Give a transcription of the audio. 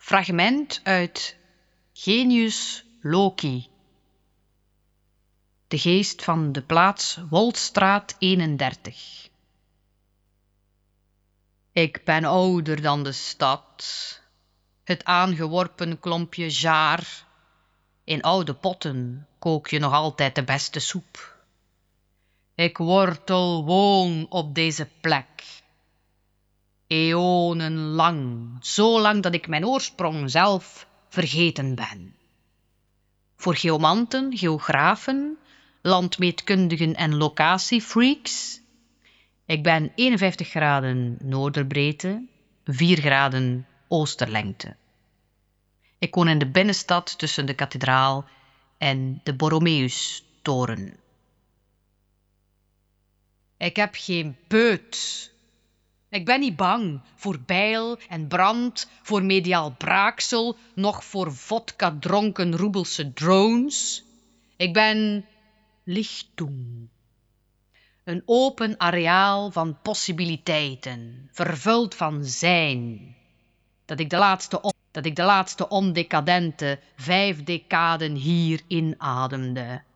Fragment uit Genius Loci. De geest van de plaats Wolstraat 31. Ik ben ouder dan de stad, het aangeworpen klompje jaar. In oude potten kook je nog altijd de beste soep. Ik wortel woon op deze plek. Eonenlang, zo lang dat ik mijn oorsprong zelf vergeten ben. Voor geomanten, geografen, landmeetkundigen en locatiefreaks. Ik ben 51 graden noorderbreedte, 4 graden oosterlengte. Ik woon in de binnenstad tussen de kathedraal en de Borromeus-toren. Ik heb geen peut. Ik ben niet bang voor bijl en brand, voor mediaal braaksel, noch voor vodka-dronken Roebelse drones. Ik ben lichtung. Een open areaal van possibiliteiten, vervuld van zijn. Dat ik de laatste ondecadente 5 decaden hier inademde.